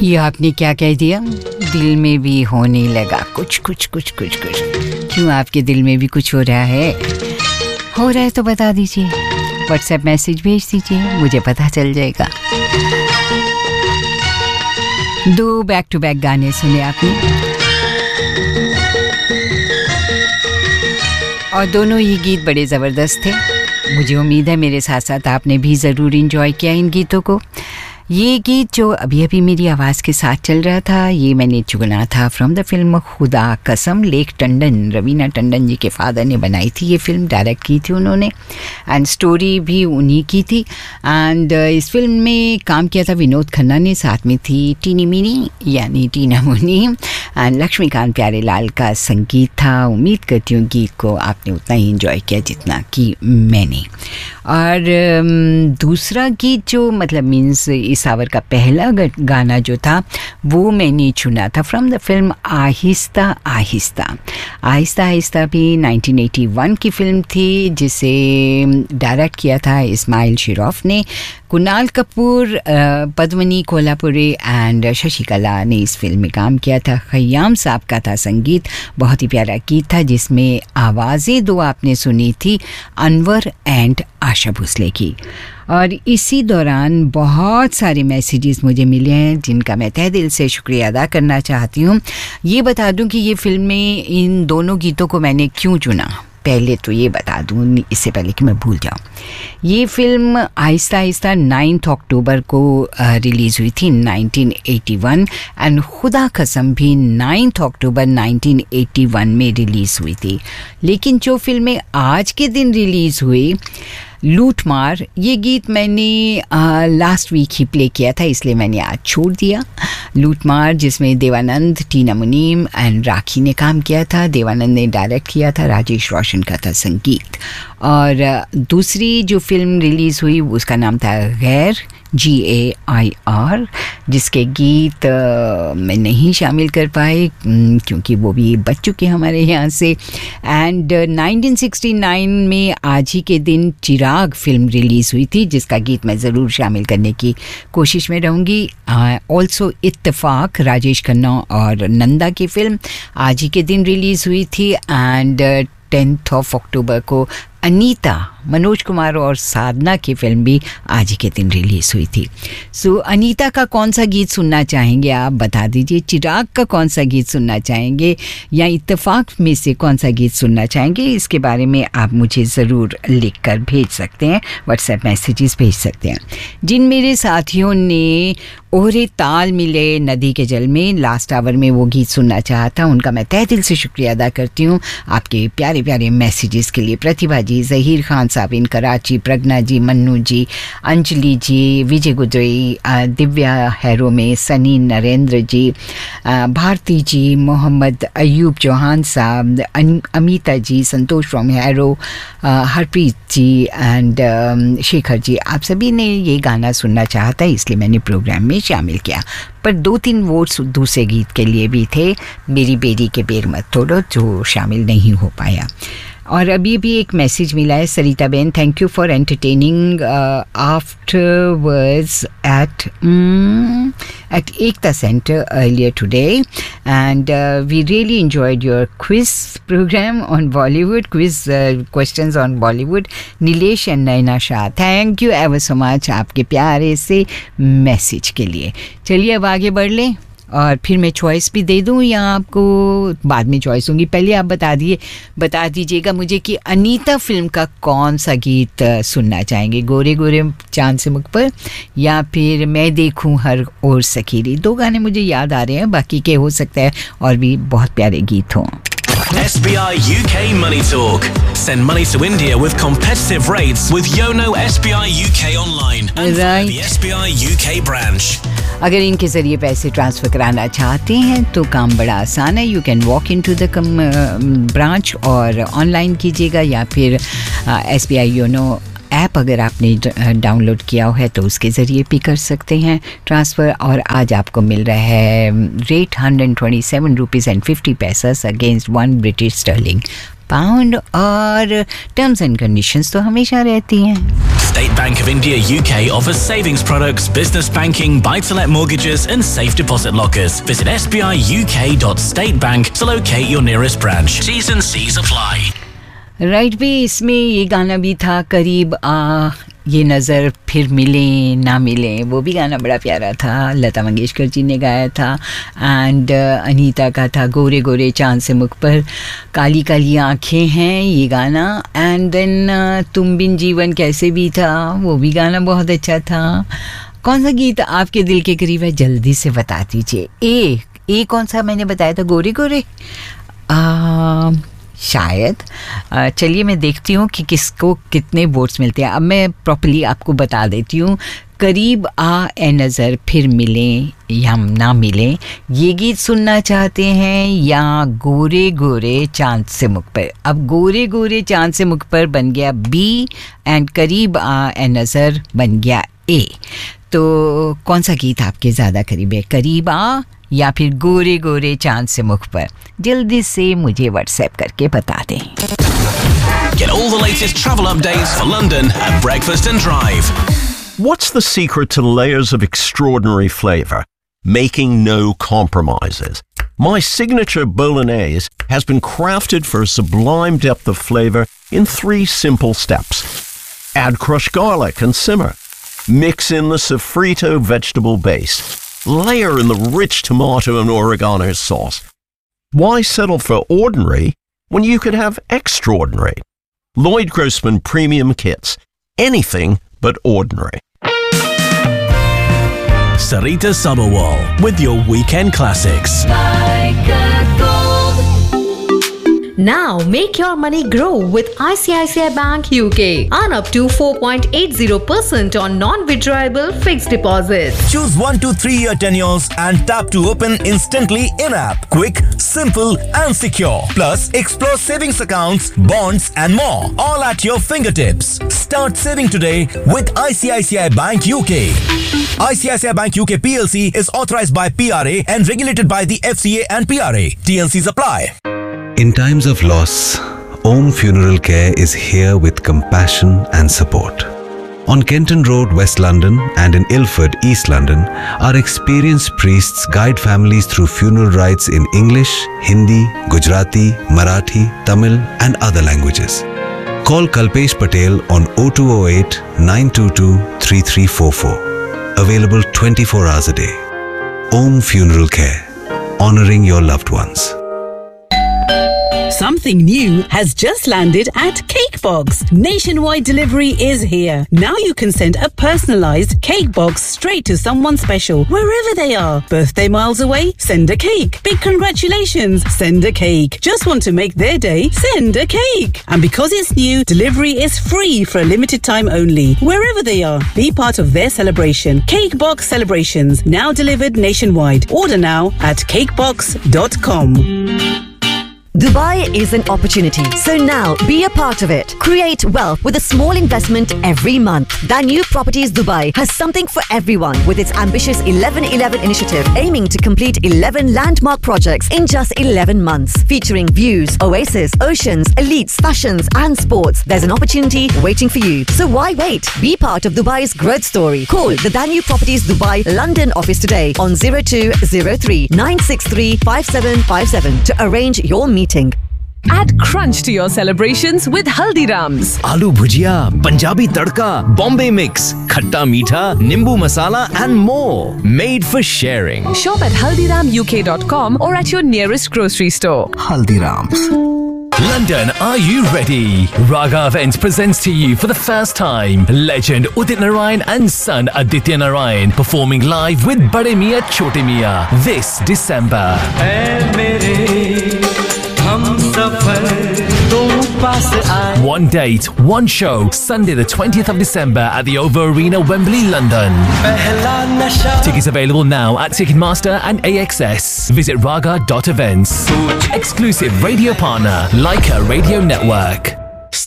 ये आपने क्या कह दिया? दिल में भी होने लगा कुछ कुछ कुछ कुछ कुछ। क्यों आपके दिल में भी कुछ हो रहा है? हो रहा है तो बता दीजिए, व्हाट्सएप मैसेज भेज दीजिए, मुझे पता चल जाएगा। 2 बैक टू बैक गाने सुने आपने और दोनों ही गीत बड़े ज़बरदस्त थे। मुझे उम्मीद है मेरे साथ साथ आपने भी ज़रूर एंजॉय किया इन गीतों को। ये गीत जो अभी अभी मेरी आवाज़ के साथ चल रहा था, ये मैंने चुना था फ्रॉम द फिल्म खुदा कसम। लेक टंडन, रवीना टंडन जी के फादर ने बनाई थी ये फिल्म, डायरेक्ट की थी उन्होंने, एंड स्टोरी भी उन्हीं की थी। एंड इस फिल्म में काम किया था विनोद खन्ना ने, साथ में थी टीनी मीनी यानी टीना मुनी, एंड लक्ष्मीकांत प्यारेलाल का संगीत था। उम्मीद करती हूँ गीत को आपने उतना ही एंजॉय किया जितना कि मैंने। और दूसरा गीत जो मतलब मीन्स इस आवर का पहला गाना जो था वो मैंने चुना था from the film Aahista Aahista. Aahista Aahista भी 1981 की फिल्म थी, जिसे डायरेक्ट किया था इस्माइल शिरोफ ने। कुणाल कपूर, पद्मनी कोल्हापुरी एंड शशिकला ने इस फिल्म में काम किया था। खयाम साहब का था संगीत, बहुत ही प्यारा गीत था जिसमें आवाज़ें 2 आपने सुनी थी, अनवर एंड आशा भोसले की। और इसी दौरान बहुत सारे मैसेजेस मुझे मिले हैं जिनका मैं तहे दिल से शुक्रिया अदा करना चाहती हूँ। ये बता दूँ कि ये फिल्म में इन दोनों गीतों को मैंने क्यों चुना, पहले तो ये बता दूँ इससे पहले कि मैं भूल जाऊँ। ये फिल्म आहिस्ता आहिस्ता 9 अक्टूबर को रिलीज़ हुई थी 1981, एंड खुदा कसम भी 9 अक्टूबर 1981 में रिलीज़ हुई थी। लेकिन जो फिल्में आज के दिन रिलीज़ हुई, लूट मार, ये गीत मैंने लास्ट वीक ही प्ले किया था, इसलिए मैंने आज छोड़ दिया। लूट मार जिसमें देवानंद, टीना मुनीम एंड राखी ने काम किया था, देवानंद ने डायरेक्ट किया था, राजेश रोशन का था संगीत। और दूसरी जो फिल्म रिलीज़ हुई उसका नाम था गैर, GAIR, जिसके गीत मैं नहीं शामिल कर पाए क्योंकि वो भी बच चुके हमारे यहाँ से। एंड 1969 में आज ही के दिन चिराग फिल्म रिलीज़ हुई थी, जिसका गीत मैं ज़रूर शामिल करने की कोशिश में रहूँगी। ऑल्सो इत्तेफाक, राजेश खन्ना और नंदा की फिल्म आज ही के दिन रिलीज़ हुई थी। एंड 10 अक्टूबर को अनीता, मनोज कुमार और साधना की फिल्म भी आज ही के दिन रिलीज़ हुई थी। सो अनीता का कौन सा गीत सुनना चाहेंगे आप बता दीजिए, चिराग का कौन सा गीत सुनना चाहेंगे या इत्तेफाक में से कौन सा गीत सुनना चाहेंगे, इसके बारे में आप मुझे ज़रूर लिख कर भेज सकते हैं, व्हाट्सएप मैसेजेस भेज सकते हैं। जिन मेरे साथियों ने ओहरे ताल मिले नदी के जल में लास्ट आवर में वो गीत सुनना चाहा था, उनका मैं तहे दिल से शुक्रिया अदा करती हूँ आपके प्यारे प्यारे मैसेजेस के लिए। प्रतिभा जी, जहीर खान साहब इन कराची, प्रज्ञा जी, मन्नू जी, अंजलि जी, विजय गुजई, दिव्या हैरो में, सनी नरेंद्र जी, भारती जी, मोहम्मद अयूब चौहान साहब, अमिता जी, संतोष from harrow, Harpreet ji and Shekhar ji, आप सभी ने ये गाना सुनना चाहा था इसलिए मैंने प्रोग्राम में शामिल किया। पर 2-3 वोट्स दूसरे गीत के लिए भी थे, मेरी बेरी के बेर मत तोड़ो, जो शामिल नहीं हो पाया। और अभी भी एक मैसेज मिला है, सरिता Ben, thank you for entertaining afterwards at Ekta Center earlier today, and we really enjoyed your quiz program on Bollywood, quiz questions on Bollywood. Nilesh and Naina Shah, thank you ever so much आपके प्यारे से message के लिए। चलिए अब आगे बढ़ लें और फिर मैं चॉइस भी दे दूं या आपको बाद में चॉइस दूंगी। पहले आप बता दीजिएगा मुझे कि अनीता फिल्म का कौन सा गीत सुनना चाहेंगे, गोरे गोरे चांद से मुख पर या फिर मैं देखूं हर ओर सकीरी। 2 गाने मुझे याद आ रहे हैं, बाकी के हो सकता है और भी बहुत प्यारे गीत हों। SBI UK Money Talk. Send money to India with competitive rates with Yono SBI UK Online and Right. the SBI UK branch. अगर इनके ज़रिए पैसे ट्रांसफ़र कराना चाहते हैं तो काम बड़ा आसान है। You can walk in to the branch और ऑनलाइन कीजिएगा या फिर SBI योनो ऐप अगर आपने डाउनलोड किया है तो उसके ज़रिए भी कर सकते हैं ट्रांसफ़र। और आज आपको मिल रहा है रेट 127 रुपीज़ एंड 50 पैसे अगेंस्ट 1 ब्रिटिश स्टर्लिंग पाउंड। और टर्म्स एंड कंडीशंस तो हमेशा रहती हैं। State Bank of India UK offers savings products, business banking, buy-to-let mortgages and safe deposit lockers. Visit sbiuk.statebank to locate your nearest branch. T's and C's apply. Right भी इसमें ये गाना भी था करीब ये नज़र फिर मिले ना मिले, वो भी गाना बड़ा प्यारा था, लता मंगेशकर जी ने गाया था। एंड अनीता का था गोरे गोरे चांद से मुख पर काली काली आँखें हैं, ये गाना। एंड देन तुम बिन जीवन कैसे भी था, वो भी गाना बहुत अच्छा था। कौन सा गीत आपके दिल के करीब है, जल्दी से बता दीजिए। ए कौन सा मैंने बताया था, गोरे गोरे शायद। चलिए मैं देखती हूँ कि किसको कितने वोट्स मिलते हैं। अब मैं प्रॉपर्ली आपको बता देती हूँ। करीब आ ए नज़र फिर मिलें या ना मिलें, ये गीत सुनना चाहते हैं या गोरे गोरे चांद से मुख पर। अब गोरे गोरे चांद से मुख पर बन गया बी एंड करीब आ ए नज़र बन गया ए। तो कौन सा गीत आपके ज़्यादा करीब है, करीब आ या फिर गोरे गोरे चांद से मुख पर? जल्दी से मुझे व्हाट्सएप करके बता दें। Get all the latest travel updates for London at Breakfast and Drive. What's the secret to layers of extraordinary flavour? Making no compromises. My signature bolognese has been crafted for a sublime depth of flavour in 3 simple steps. Add crushed garlic and simmer. Mix in the sofrito vegetable base. Layer in the rich tomato and oregano sauce. Why settle for ordinary when you could have extraordinary? Lloyd Grossman Premium Kits. Anything but ordinary. Sarita Sabharwal with your weekend classics. Now make your money grow with ICICI Bank UK. Earn up to 4.80% on non-withdrawable fixed deposits. Choose 1 to 3 year tenures and tap to open instantly in-app. Quick, simple and secure. Plus, explore savings accounts, bonds and more. All at your fingertips. Start saving today with ICICI Bank UK. ICICI Bank UK PLC is authorized by PRA and regulated by the FCA and PRA. TNCs apply. In times of loss, Om Funeral Care is here with compassion and support. On Kenton Road, West London and in Ilford, East London, our experienced priests guide families through funeral rites in English, Hindi, Gujarati, Marathi, Tamil and other languages. Call Kalpesh Patel on 0208 922 3344. Available 24 hours a day. Om Funeral Care. Honoring your loved ones. Something new has just landed at Cakebox. Nationwide delivery is here. Now you can send a personalized cake box straight to someone special, wherever they are. Birthday miles away? Send a cake. Big congratulations? Send a cake. Just want to make their day? Send a cake. And because it's new, delivery is free for a limited time only. Wherever they are, be part of their celebration. Cakebox Celebrations, now delivered nationwide. Order now at cakebox.com. Dubai is an opportunity, so now be a part of it. Create wealth with a small investment every month. Danube Properties Dubai has something for everyone with its ambitious 11-11 initiative aiming to complete 11 landmark projects in just 11 months. Featuring views, oasis, oceans, elites, fashions and sports. There's an opportunity waiting for you. So why wait? Be part of Dubai's growth story. Call the Danube Properties Dubai London office today on 0203 963 5757 to arrange your meeting. Add crunch to your celebrations with Haldiram's. Aloo bhujia, Punjabi tadka, Bombay mix, khatta meetha, nimbu masala and more. Made for sharing. Shop at haldiramuk.com or at your nearest grocery store. Haldiram's. London, are you ready? Raga Events presents to you for the first time legend Udit Narayan and son Aditya Narayan performing live with Bade Miyan Chote Miyan this December. One date, one show, Sunday the 20th of December at the OVO Arena, Wembley, London. Tickets available now at Ticketmaster and AXS. Visit raga.events. Exclusive radio partner, Leica Radio Network.